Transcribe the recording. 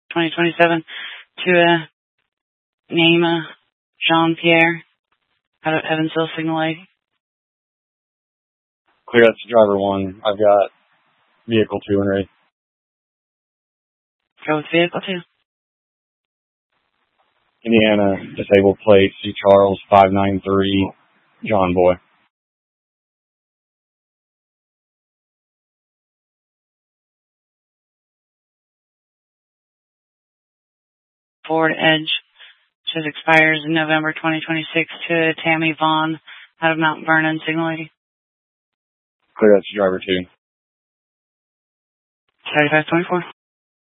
2027 to Naima Jean-Pierre out of Evansville Signal 80. Clear, that's driver 1. I've got vehicle 2 and ready. Go with vehicle 2. Indiana, disabled plate, C. Charles, 593, John Boy. Ford Edge, which expires in November 2026 to Tammy Vaughn out of Mount Vernon, Signal 80. Clear, that's driver 2. 3524.